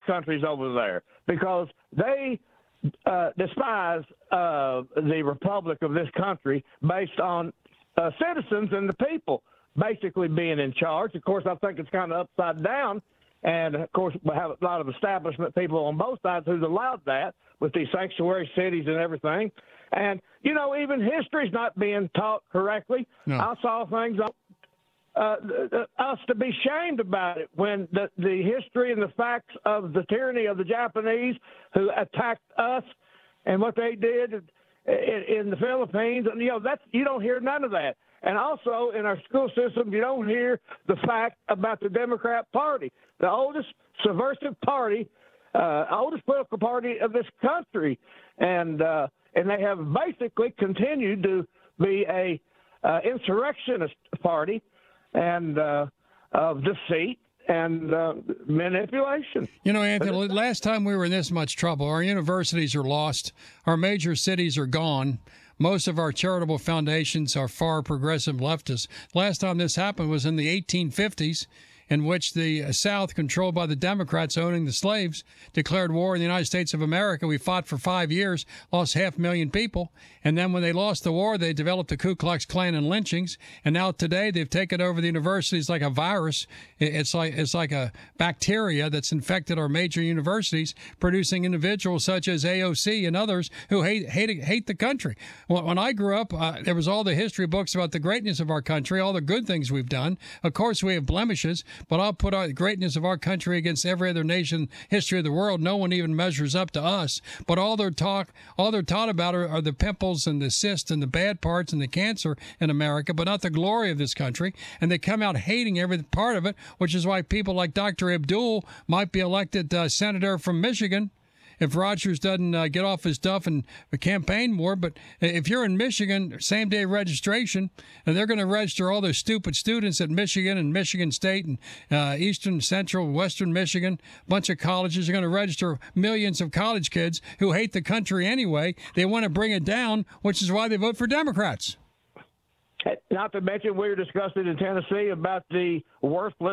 countries over there because they despise the republic of this country based on citizens and the people basically being in charge. Of course, I think it's kind of upside down. And, of course, we have a lot of establishment people on both sides who's allowed that with these sanctuary cities and everything. And, you know, even history's not being taught correctly. No. I saw things on us to be shamed about it when the history and the facts of the tyranny of the Japanese who attacked us and what they did in the Philippines. And, you know, you don't hear none of that. And also in our school system, you don't hear the fact about the Democrat Party, the oldest subversive party, oldest political party of this country. And they have basically continued to be a insurrectionist party and of deceit and manipulation. You know, Anthony, last time we were in this much trouble, our universities are lost, our major cities are gone. Most of our charitable foundations are far progressive leftists. Last time this happened was in the 1850s, in which the South, controlled by the Democrats owning the slaves, declared war in the United States of America. We fought for 5 years, lost 500,000 people. And then when they lost the war, they developed the Ku Klux Klan and lynchings. And now today they've taken over the universities like a virus. It's like a bacteria that's infected our major universities, producing individuals such as AOC and others who hate the country. When I grew up, there was all the history books about the greatness of our country, all the good things we've done. Of course, we have blemishes, but I'll put the greatness of our country against every other nation history of the world. No one even measures up to us. But all they're taught about are the pimples and the cysts and the bad parts and the cancer in America, but not the glory of this country. And they come out hating every part of it, which is why people like Dr. Abdul might be elected senator from Michigan if Rogers doesn't get off his duff and campaign more. But if you're in Michigan, same-day registration, and they're going to register all those stupid students at Michigan and Michigan State and Eastern, Central, Western Michigan, a bunch of colleges are going to register millions of college kids who hate the country anyway. They want to bring it down, which is why they vote for Democrats. Not to mention, we were discussing in Tennessee about the worthless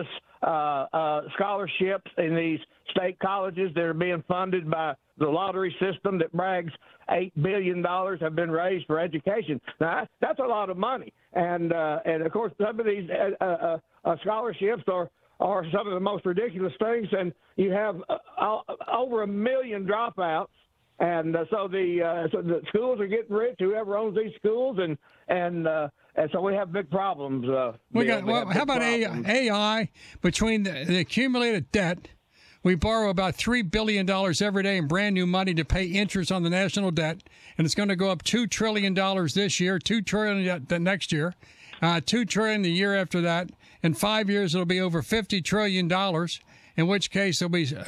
scholarships in these state colleges that are being funded by the lottery system that brags $8 billion have been raised for education. Now, that's a lot of money. And of course, some of these scholarships are some of the most ridiculous things. And you have over 1 million dropouts. And so the schools are getting rich, whoever owns these schools, and so we have big problems. How about AI? Between the accumulated debt, we borrow about $3 billion every day in brand new money to pay interest on the national debt, and it's going to go up $2 trillion this year, $2 trillion the next year, $2 trillion the year after that. In 5 years, it'll be over $50 trillion. In which case, it'll be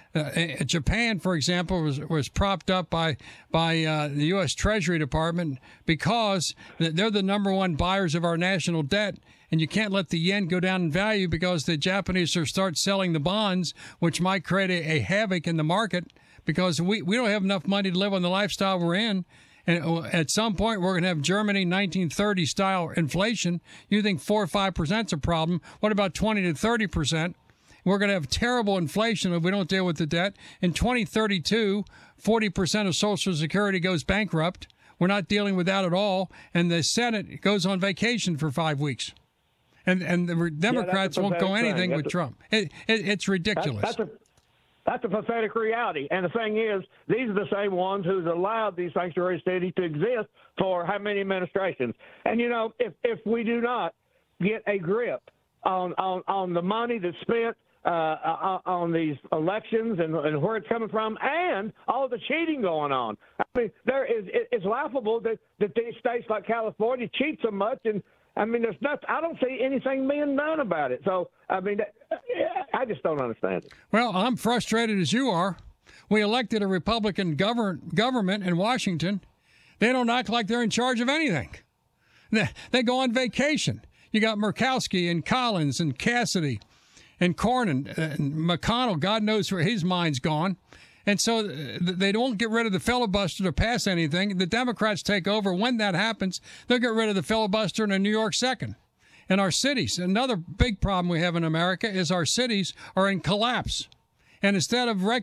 Japan, for example, was propped up by the U.S. Treasury Department because they're the number one buyers of our national debt, and you can't let the yen go down in value because the Japanese will start selling the bonds, which might create a havoc in the market because we don't have enough money to live on the lifestyle we're in. And at some point, we're going to have Germany 1930-style inflation. You think 4 or 5% is a problem. What about 20 to 30%? We're going to have terrible inflation if we don't deal with the debt. In 2032, 40% of Social Security goes bankrupt. We're not dealing with that at all. And the Senate goes on vacation for 5 weeks. And the Democrats won't go anything with Trump. It's ridiculous. That's a pathetic reality. And the thing is, these are the same ones who's allowed these sanctuary cities to exist for how many administrations? And, you know, if we do not get a grip on the money that's spent on these elections and where it's coming from and all the cheating going on. I mean, it's laughable that these states like California cheat so much. And, I mean, I don't see anything being done about it. So, I mean, I just don't understand it. Well, I'm frustrated as you are. We elected a Republican government in Washington. They don't act like they're in charge of anything. They go on vacation. You got Murkowski and Collins and Cassidy and Cornyn and McConnell. God knows where his mind's gone. And so they don't get rid of the filibuster to pass anything. The Democrats take over. When that happens, they'll get rid of the filibuster in a New York second. And our cities, another big problem we have in America is our cities are in collapse. And instead of